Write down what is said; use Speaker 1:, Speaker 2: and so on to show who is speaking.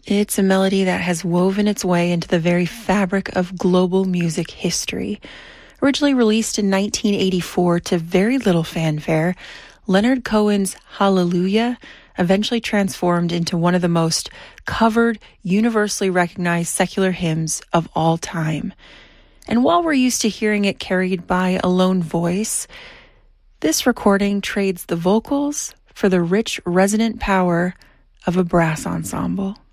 Speaker 1: It's a melody that has woven its way into the very fabric of global music history. Originally released in 1984 to very little fanfare, Leonard Cohen's Hallelujah eventually transformed into one of the most covered, universally recognized secular hymns of all time. And while we're used to hearing it carried by a lone voice, this recording trades the vocals for the rich, resonant power of a brass ensemble.